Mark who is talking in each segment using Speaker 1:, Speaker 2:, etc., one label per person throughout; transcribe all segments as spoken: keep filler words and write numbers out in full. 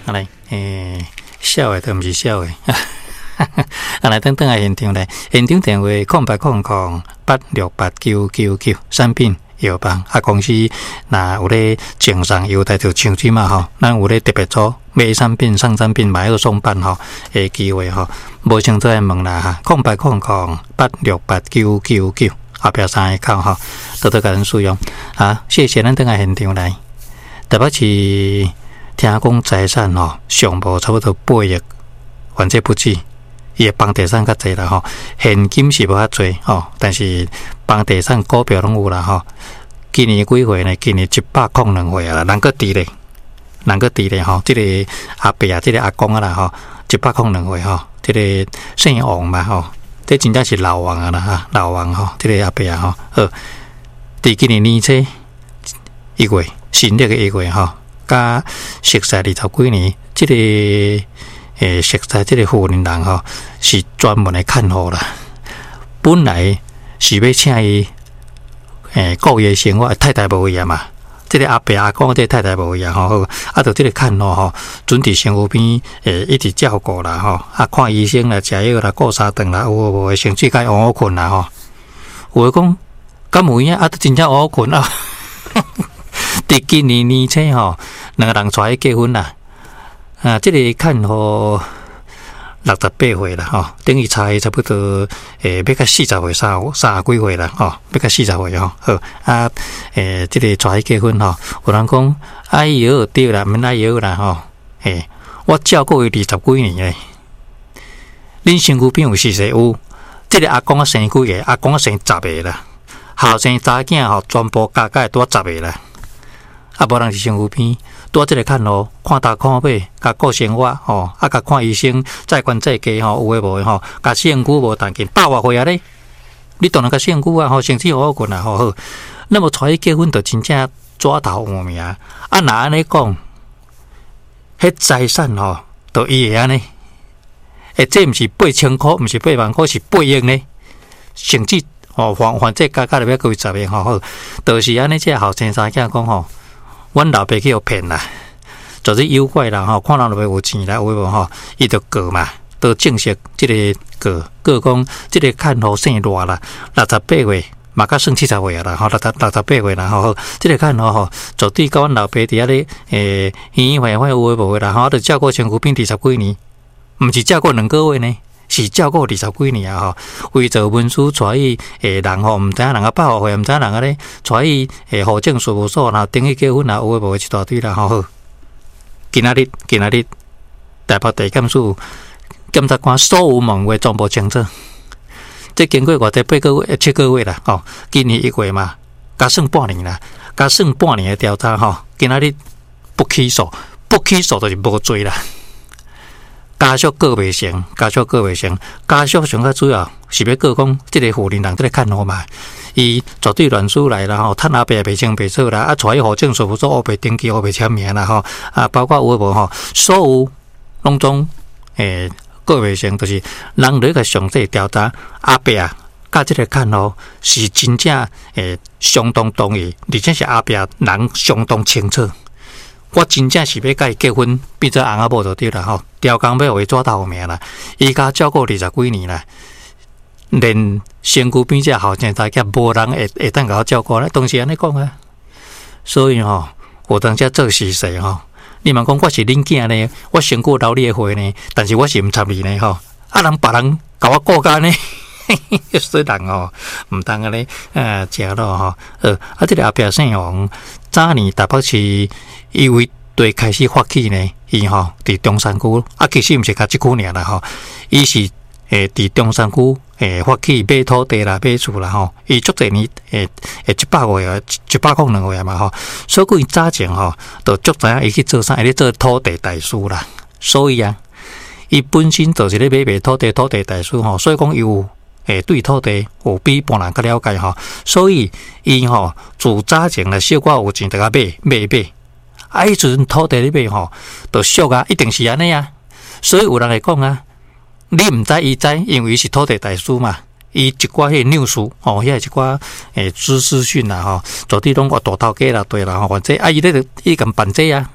Speaker 1: 来，诶，小的都毋是小的。啊，来等等下现场来，现场电话空八空空八六八九九九，产品药房啊，公司那有咧厂商优待就抢钱嘛吼，咱有咧特别做买产品、上产品买二送办吼，诶机会吼，无清楚来问啦哈，空八空空八六八九九九，后壁三个口吼，多多甲咱使用啊，谢谢咱等下现场来，台北市听讲财产吼，上无差不多八亿，还这不止。伊诶房地产较济啦吼，现金是无遐济吼，但是房地产股票拢有啦吼。今年几岁呢？今年一百零两岁啊，人个低咧，人个低咧吼。即、這个阿伯啊，即、這个阿公啊啦吼，一百零两岁吼，即、這个姓王嘛吼，这真正是老王啊啦哈，老王吼，即、這个阿伯啊吼，好，伫今年年初一月，新历嘅一月吼，加熟悉二十几年，即、這个。诶，熟悉即个富人人吼，是专门来看护啦。本来是要请伊诶过夜生活，太太无伊啊嘛。即、這個阿伯阿公，即個太太無伊啊吼，啊，就即個看護吼，準佇身軀邊誒一直照顧啦吼，啊，看醫生啦、食藥啦、顧三頓啦，有無無誒，甚至該烏困啦吼。有誒講，敢有影啊？都真正烏困啊！佇今年年初吼，兩個人出去結婚啦。啊，即、這個看護六十八歲啦，吼，等於差差不多誒，要到四十歲、三三十幾歲啦，吼，要到四十歲吼，好啊，誒，即、這個帶去結婚吼，有人講哎呦對啦，免哎呦啦，吼，誒，我照顧伊二十幾年誒，恁身軀邊有四世有，即、這個阿公啊生幾個，阿公啊生十個啦，後生查囝吼，全部加加多十個啦，啊，無人是身軀邊。多即個看咯，看大看尾，甲顧生活吼，啊，甲看醫生，再管再加吼，有誒無誒吼，甲身軀無但見百外歲啊咧，你當然甲身軀啊吼，甚至好困啊吼好，那麼帶去結婚就真正抓頭換命啊！啊，若安尼講，迄財產吼，就伊會安尼，誒，這毋是八千箍，毋是八萬箍，是八億呢，甚至吼，還還這加加入要幾十億吼好，就是安尼，即個後生仔囝講吼。阮老爸去互騙啦，就是妖怪啦吼，看人老爸有錢啦，有無吼，伊就告嘛，都證實即個告，告講即個看護生偌啦，六十八歲嘛，甲算七十歲啊啦，吼，六十六十八歲啦，吼，即個看護吼，絕對甲阮老爸佇遐咧，誒，圓圓壞壞有誒無誒啦，吼，就照顧身軀邊二十幾年，毋是照顧兩個月呢，是照顧二十幾年啊，吼，為做文書帶伊誒人吼，毋知影人啊百外歲，毋知影人啊咧帶伊誒戶政事務所，然後登記結婚啊，有誒無誒一大堆啦，吼好。今仔日今仔日台北地檢署檢察官所有問話全部清楚，即經過偌濟八個月、七個月啦，吼，今年一月嘛，加算半年啦，加算半年誒調查吼，今仔日不起訴，不起訴就是無罪啦。家屬告袂成，家屬告袂成，家屬上較主要是要告講，即個富人人即個看護嘛，伊絕對亂輸來啦吼，趁阿伯也袂清袂楚啦，啊，帶去戶政事務所烏白登記、烏白簽名啦吼，啊，包括有無吼，所有攏總誒告袂成，就是人嚟個詳細調查，阿伯啊，甲即個看護是真正誒相當同意，而且是阿伯人相當清楚。我真正是要甲伊結婚，變做翁仔某就對啦吼，調工要為抓頭命啦，伊甲照顧二十幾年啦，連身軀邊隻後生仔囝無人會會當甲我照顧咧，當時安尼講啊，所以吼，有當時做事實吼，你問講我是恁囝呢，我身軀留你誒歲呢，但是我是毋插你呢吼，啊人別人甲我顧甲呢，所以人吼毋通安尼啊食咯吼，呃啊即個阿伯姓王，早年台北市。因為對開始發起呢，伊吼佇中山區，啊其實毋是較即區爾啦吼，伊是誒佇中山區誒發起買土地啦、買厝啦吼，伊足濟年誒誒一百個月、一百零兩個月嘛吼，所以伊早前吼就足知影伊去做啥，伊咧做土地代書啦，所以啊，伊本身就是咧買賣土地、土地代書吼，所以講伊有誒對土地有比一般人較了解吼，所以伊吼自早前咧小可有錢，大家買買買。啊！迄陣土地裡面吼，就俗啊，一定是安尼啊。所以有人會講啊，你毋知伊知，因為伊是土地大師嘛。伊一寡迄個 news 吼，遐一寡誒知識訊啦吼，絕對攏個大頭家啦，對啦吼，或者啊，伊咧伊咁辦這啊，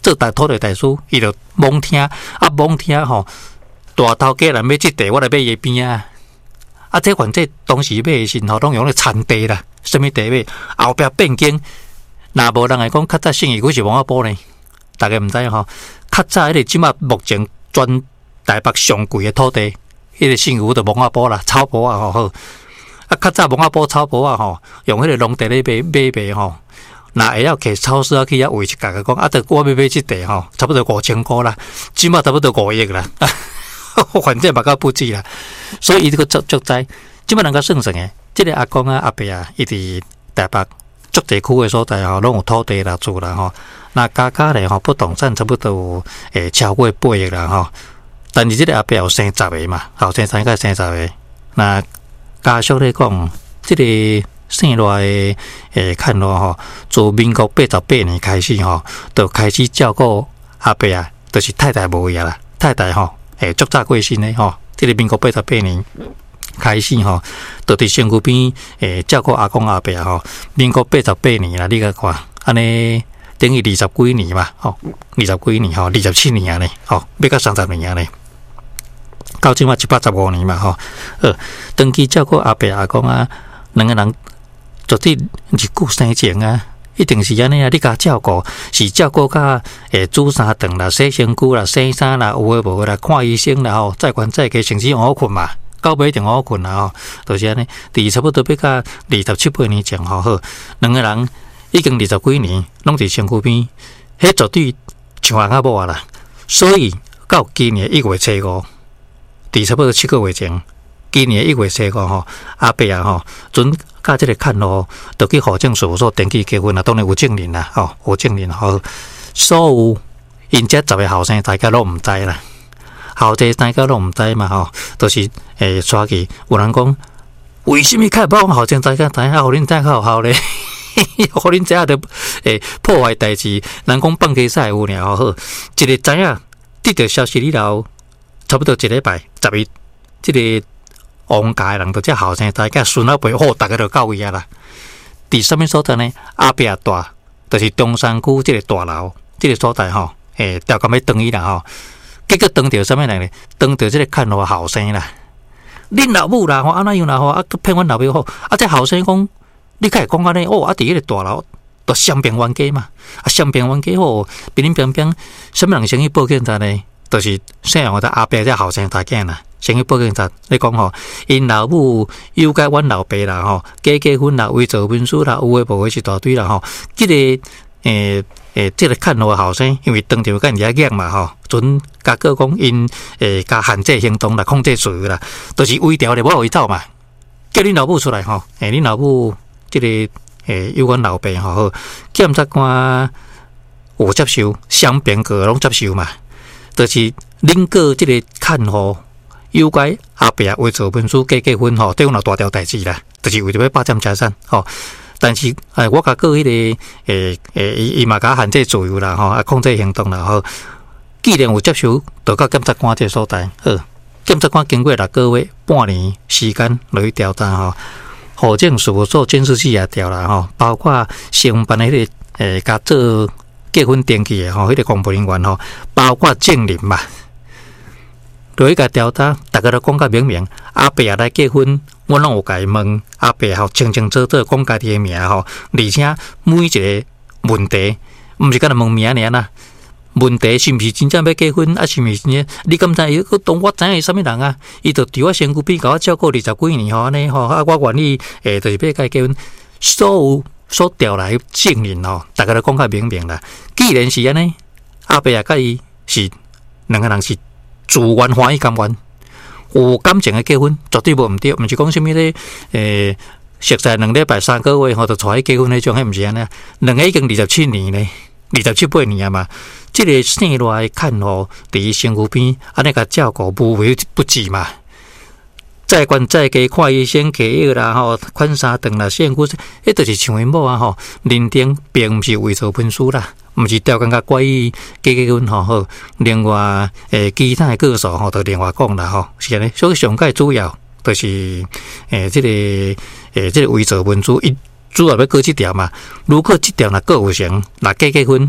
Speaker 1: 做大土地大师，伊就罔听，啊罔听吼，大头家人要即地，我来买伊边啊。啊，这款这当时买的时候，拢用咧田地啦，什么地买，后壁变更，若无人来讲，较早生意佢是王阿波呢，大家毋知吼。较早迄个即马目前全台北上贵的土地，迄个姓吴的王阿波啦，草埔啊吼好。啊，较早王阿波草埔啊吼，用迄个农地咧买买卖吼，若会晓去超市啊去遐位一价个讲，啊，得我要买即地吼，差不多五千箍啦，即马差不多五亿啦。反正嘛较不济啦，所以伊这个足足知，即摆人家算算诶，即个阿公啊阿伯啊，伊伫台北足地区诶所在吼，拢有土地啦厝啦吼，那加加咧吼不动产差不多有诶超过八亿啦吼，但是即个阿伯有生十个嘛，后生三个生十个，那家属咧讲，即个生落诶诶看落吼，自民国八十八年开始吼，就开始照顾阿伯啊，就是太太无呀啦，太太吼。诶，足早过身诶吼，即个民国八十八年开始吼，就伫身躯边诶照顾阿公阿伯吼。民国八十八年啦，你甲看，安尼等于二十几年嘛，吼，二十几年吼，二十七年啊咧，吼，要到三十年啊咧，到即马一百十五年嘛，吼，呃，长期照顾阿伯阿公啊，两个人绝对日久生情啊。一定是安尼啊！你甲照顾是照顾甲诶煮三顿啦、洗身躯啦、洗衫啦、有诶无啦、看医生啦吼，再管再加甚至好困嘛，到尾一定好困啦吼，就是安尼。第差不多要到二十七八年前吼好，两个人已经二十几年拢伫身躯边，迄绝对像阿仔某啊啦。所以到今年一月初五，伫差不多七个月前，今年一月初五吼，阿伯啊吼准。甲即个看咯，就去户政事务所登记结婚啊，当然有证人啦，吼，有证人吼。所有因遮十个后生，大家拢毋知啦，后生大家拢毋知嘛，吼，就是诶，刷去有人讲，为什么较帮后生大家知影，互恁知较有效咧？互恁知影着诶破坏代志，人讲放假赛有尔好，一个知影得到消息以后，差不多一礼拜，十日，即个。王家人都只后生大家孙仔辈好，大家都到位啊啦。伫什么所在呢？阿伯大，就是中山区这个大楼，这个所在吼，诶，调咁要登去啦吼。结果登到什么人呢？登到这个看路后生啦。恁老母啦，吼，安那样啦吼，啊，骗阮老母吼，啊，这后生讲，你开讲安尼，哦，啊，伫迄个大楼，都双边冤家嘛，啊，双边冤家吼，边边边边，什么人先去报警查呢？就是姓杨的阿伯这后生大囝啦。先去报警查，你讲吼，因老母诱拐阮老爸啦吼，假结婚啦，伪造文书啦，有诶无诶一大堆啦吼。即、这个诶诶，即、这个看路诶后生，因为当场甲人家讲嘛吼，准甲个讲因诶加限制行动啦，控制罪啦，都、就是微调咧，我互伊走嘛。叫恁老母出来吼，诶，恁老母即、这个诶诱拐老爸吼，检察官有接受，双边个拢接受嘛，就是恁个即个看护。诱拐阿伯伪造文书假结婚吼，对阮有大条代志啦，就是为着要霸占财产吼。但是诶，我甲过迄、那个诶诶，伊伊嘛甲限制自由啦吼，啊控制行动啦吼。既然有接受，就到检察官这所在，好，检察官经过六个月半年时间落去调查吼，户政事务所监视器也调啦吼，包括承办迄个诶，甲做结婚登记诶吼，迄、那个公务人员吼，包括证人嘛。落去甲调查，大家都讲甲明明。阿伯也来结婚，我拢有甲伊问阿伯吼，清清楚楚讲家己诶名吼，而且每一个问题，毋是干那问名尔啦。问题是毋是真正要结婚，啊是毋是真正？你敢知伊？当我知影伊啥物人啊？伊就伫我身躯边，甲我照顾二十几年吼，安尼吼，啊，我愿意诶，就是要甲伊结婚。所有所调来证人吼，大家都讲甲明明啦。既然是安尼，阿伯也甲伊是两个人是。自愿欢喜甘愿，有感情的结婚绝对无毋对，毋是讲什么咧，诶，熟识两礼拜、三个月吼就带去结婚迄种，迄毋是安尼。两个已经二十七年咧，二十七八年啊嘛。即、这个生落来看吼，伫伊身躯边，安尼甲照顾无微不至嘛。再管再加看医生、开药啦吼，看三顿啦、洗身躯，迄就是像因某啊吼，认定并毋是伪造文书啦。毋是调更较怪异，假结婚吼好，另外诶其他诶个数吼，就另外讲啦吼，是安尼。所以上界主要就是诶，即、这个诶，即、这个伪造文书，伊主要要过即条嘛。如果即条若过有成，若假结婚，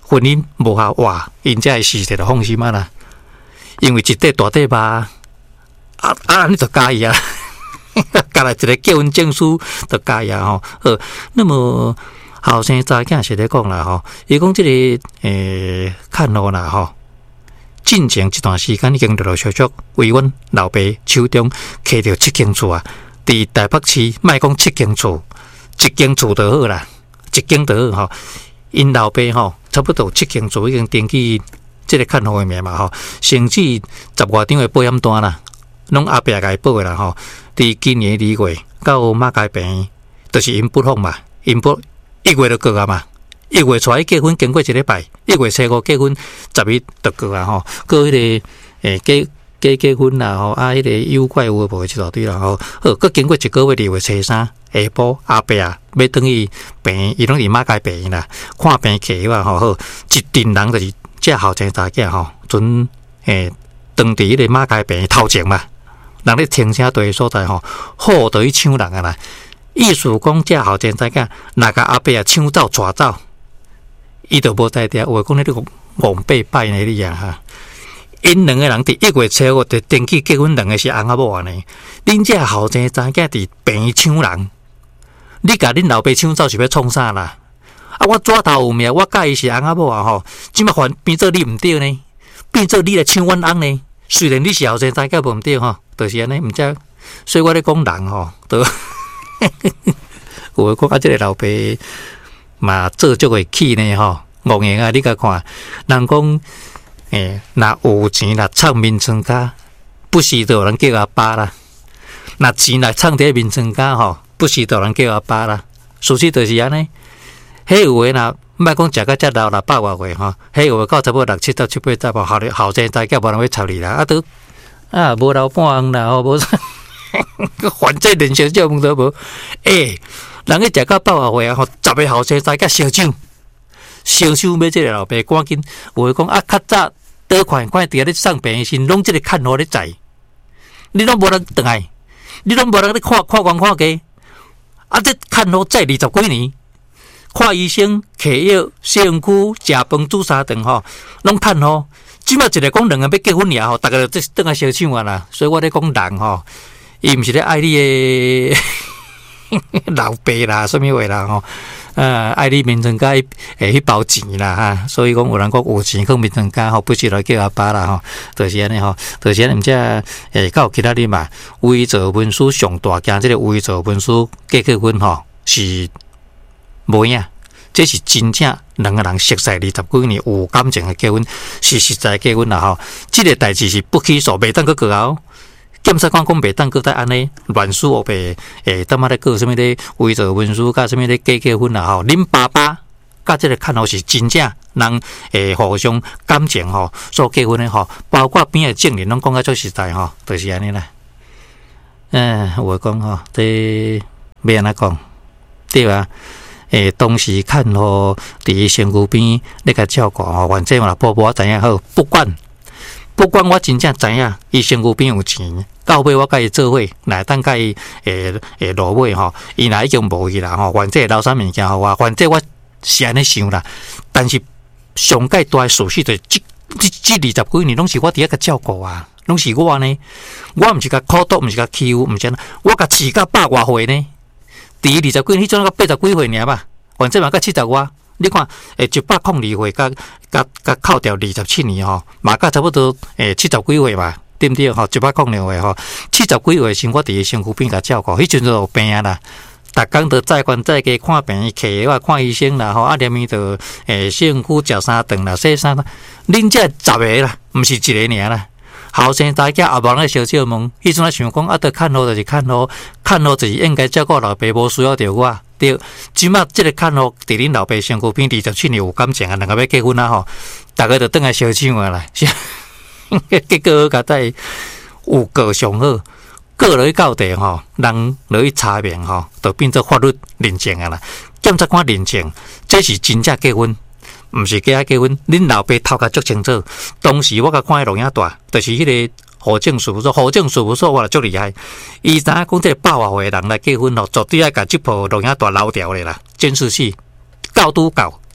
Speaker 1: 婚姻无效哇，因才会死者就放心啊啦。因为一块大块肉，啊啊，你就加伊啊，加来一个结婚证书就加伊啊吼。好，那么后生查囝是咧讲啦吼，伊讲即个诶看路啦吼，进前一段时间已经陆陆续续为阮老爸手中摕到七间厝啊，伫台北市莫讲七间厝，一间厝就好啦，一间就好吼。因老爸吼，差不多七间厝已经登记。即个看护的名嘛吼，甚至十外张的保险单啦，拢阿伯甲伊报的啦吼。伫今年二月到马街病，就是因不放嘛，因不一月就过啊嘛，一月出来结婚，经过一礼拜，一月初五结婚，十一就过啊吼。过迄个诶结结结婚啦吼，啊迄个有怪有无一大堆啦吼。好，过经过一个月二月初三下晡阿伯啊，要等于病，伊拢伫马街病啦，看病客话吼好，一群人就是。这后生查囝吼，准诶，当伫迄个马街病头前嘛，人咧停车场所在吼，好到去抢人啊啦！意思讲，这后生查囝，若甲阿伯啊抢走抓走，伊就无在嗲。话讲迄个王八拜呢你啊哈！因两个人伫一月初五就登记结婚，两个是翁仔某安尼。恁这后生查囝伫病抢人，你甲恁老爸抢走是要创啥啦？啊！我抓头有命，我甲伊是翁仔某啊吼，即马反变做你毋对呢，变做你来抢阮翁呢。虽然你是后生仔囝无毋对吼，就是安尼，毋知。所以我咧讲人吼，都有诶讲啊，即个老爸嘛做足会起呢吼，戇闲啊！你甲看，人讲诶，若有钱啦，唱面床家，不时就有人叫阿爸啦；若钱啦，唱伫面床家吼，不时就有人叫阿爸啦。事实就是安尼。迄有诶若莫讲食到遮老啦，百外岁吼，迄有诶到差不多六七到七八十吼，后后生仔囝无人要插你啦，啊都啊无老半啦，吼无，反正人生少问都无。诶，人去食到百外岁啊，吼，十个后生仔囝烧酒，烧酒要即个老爸赶紧，有诶讲啊，较早倒款款伫咧送病时，拢即个看好咧在，你拢无人倒来，你拢无人咧看看光看家，啊，这看好在二十几年。看医生、摕药、洗身躯、食饭、煮三顿吼，拢趁好。即马一个讲两个要结婚尔吼，逐个就倒来烧抢啊啦。所以我咧讲人吼，伊毋是咧爱你诶老爸啦，什么话啦吼，呃，爱你面床家诶迄包钱啦哈。所以讲有人讲有钱去面床家吼，不是来叫阿爸啦吼，就是安尼吼，就是安尼。毋只诶，到其他日嘛，伪造文书上大件，即个伪造文书结结婚吼是。无影，这是真正两个人熟识二十几年有感情的结婚，是实在结婚啦吼。这个代志是不起诉，袂当去告哦。检察官讲袂当去再安尼乱书学白，诶，当马咧告什么咧伪造文书，甲什么咧假结婚啦吼。恁爸爸甲这个看好是真正人诶互相感情吼所结婚的吼，包括边个证人拢讲甲足实在吼，就是安尼啦。嗯，我讲吼，这要安怎讲对吧？诶，当时看吼，伫伊身躯边咧甲照顾吼，反正嘛，婆婆知影好，不管不管我真正知影，伊身躯边有钱，到尾我甲伊做伙，来等甲伊诶诶落尾吼，伊若已经无去啦吼，反正留啥物件互我，反正我是安尼想啦。但是上界大诶事实就是，即即即二十几年拢是我伫遐甲照顾啊，拢是我呢，我毋是甲苦毒，毋是甲欺负，毋是，我甲饲甲百外岁呢。第二十几年，迄阵个八十几岁尔吧，反正嘛，甲七十外。你看，诶，一百零二岁，甲甲甲扣掉二十七年吼，嘛，甲差不多诶七十几岁吧，对不对？吼，一百零二岁吼，七十几岁时，我伫伊身躯边甲照顾，迄阵就有病啊啦，逐工都再关再加看病，摕药看医生啦，吼，啊，连面就诶洗身躯食三顿啦，洗衫啦，恁这十个啦，毋是一个尔啦。后生仔囝也无人小小问，迄阵啊想讲啊，得看好就是看好，看好就是应该照顾老爸，无需要着我。对，即马即个看好伫恁老爸身躯边，二十七年有感情啊，两个要结婚啊吼，大家就倒来小抢啊啦。结果甲在有告上好，告落去到地吼，人落去查明吼，就变做法律认证啊啦。检察官认证，这是真正结婚。毋是假结婚，恁老爸头壳足清楚。当时我甲看迄录影带，就是迄个户政事务所，户政事务所我就足厉害。伊知影讲这百外岁人来结婚咯，绝对爱甲即部录影带留掉咧啦。监视器校拄到，一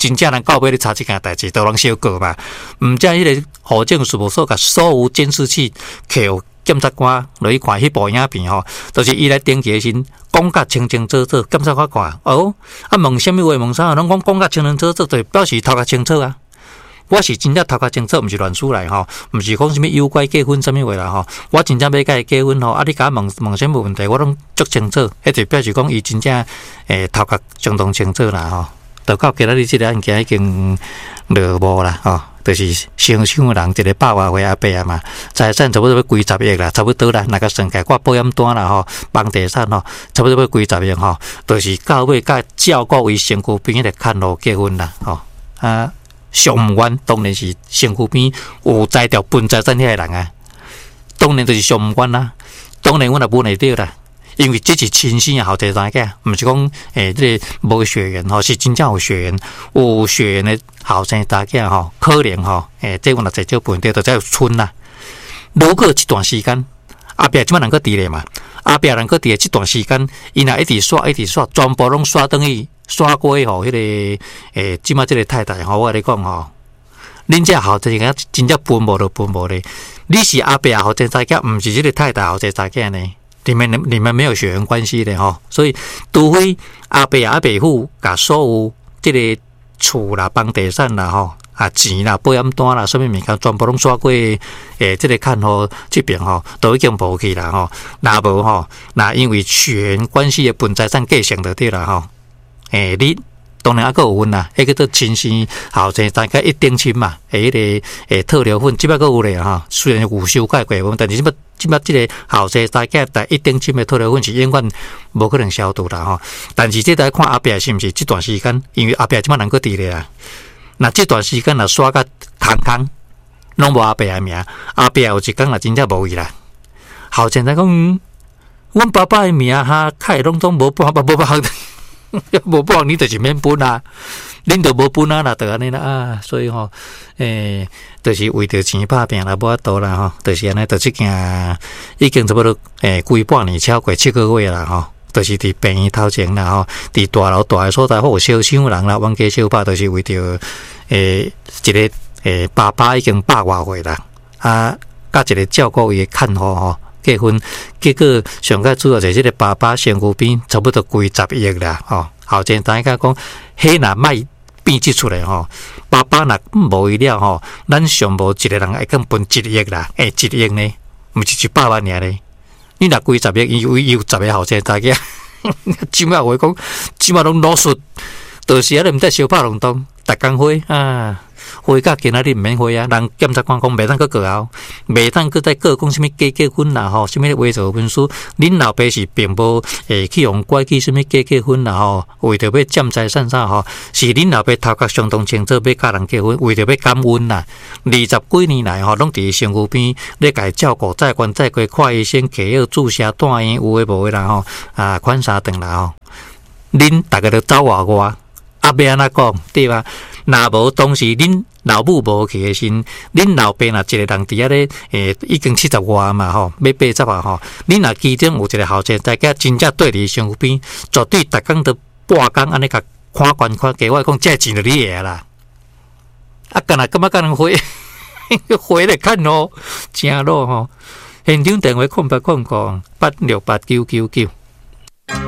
Speaker 1: 真正人到尾咧查即件代志，都人小过嘛。毋则迄个户政事务所甲所有监视器摕检察官落去看迄部影片吼，就是伊来登记诶时，讲甲清清楚楚，检察官看哦，啊问啥物话问啥，拢讲讲甲清清楚楚，就表示头壳清楚啊。我是真正头壳清楚，毋是乱出来吼，毋是讲啥物诱拐结婚啥物话啦吼。我真正要甲伊结婚吼，啊你甲我问问啥物问题，我拢足清楚，迄就表示讲伊真正诶头壳相当清楚啦吼。到到今仔日即个案件已经落幕啦吼。就是相想的人一个百外岁阿伯啊嘛，财产差不多要几十亿啦，差不多啦。那个算起来，挂保险单啦吼，房地产吼，差不多要几十亿吼。就是到尾甲照顾为身躯边迄个看路结婚啦吼。啊，上唔冤当然是身躯边有财条分财产遐个人啊，当然就是上唔冤啦。当然阮也问会到啦。因为这是亲生的后生仔囝，毋是讲诶，这个无血缘吼，是真正有血缘，有血缘的后生仔囝吼，可能吼，诶，这阮也在少分掉，就才有村啦。如果一段时间，阿伯即摆能够伫咧嘛，阿伯能够伫咧这段时间，伊若一直刷，一直刷，全部拢刷等于刷过吼，迄、那个诶，即摆即个太太吼，我跟你讲吼，恁这后生仔真正分无就分无咧，你是阿伯后生仔囝，毋是即个太太后生仔囝呢？你们你们没有血缘关系的哈，所以除非阿伯阿伯父甲所有这个厝啦、房地产啦、吼啊钱啦、保险单啦，什么物件全部拢刷过诶，这个看护这边吼都已经无去啦吼。那无吼，那因为血缘关系的分财产继承就对啦吼。诶，你当然还佫有分啦，迄个做亲生后生大概一定亲嘛，诶，迄个诶特留份，即摆佫有咧哈。虽然有修改过，但是即摆。即摆即个后生大概在一定金的特留份是永远无可能消除啦吼。但是这来看阿伯是毋是这段时间，因为阿伯即摆能够伫咧啊。那这段时间若刷甲空空，拢无阿伯的名，阿伯有一天若真正无伊啦。后生在讲，阮、嗯、爸爸的名哈，开拢总无报，无报，无报，你就是免分啊。恁就无分啊啦，就安尼啦啊，所以吼，诶、欸，就是为着钱拍拼啦，无法度啦吼，就是安尼，就即件已经差不多诶，规半年超过七个月啦吼，就是伫病院头前啦吼，伫大楼大个所在，或有小厂人啦，冤家小拍，就是为着诶一个诶爸爸已经百外岁啦，啊，甲一个照顾伊诶看护吼结婚，结果上个主要就是即个爸爸身躯边差不多几十亿啦吼，后生大家讲，迄若卖。变质出来吼，爸爸若无伊了吼，咱上无一个人会讲分一亿啦，诶，一亿呢，毋是一百万尔咧。你若几十亿，伊有伊有十个后生仔囝，即摆话讲，即摆拢老实，到时啊，你毋得小拍龙洞，逐工花啊，花甲今仔日毋免花啊。人检察官讲袂当去告后，袂当去再告讲啥物假结婚啦吼，啥物伪造文书，恁老爸是并无诶去用拐去啥物假结婚啦吼，为着要占财产啥吼，是恁老爸头壳相当清楚，要甲人结婚，为着要感恩啦。二十几年来吼，拢伫身躯边咧家照顾，再关再过，看医生、摕药、注射、住院，有诶无诶啦吼，啊，款三顿啦吼，恁逐个都走外外。阿伯安怎讲对吧？若无当时恁老母无去诶时，恁老爸若一个人伫遐咧，诶，已经七十外嘛吼，要八十啊吼。恁若其中有一个后生仔囝真正对伫身躯边，绝对逐工都半工安尼甲看悬看价，我讲这钱就你诶啦。啊，干若感觉甲人回回来看咯，正咯吼。现场电话空八空空八六八九九九。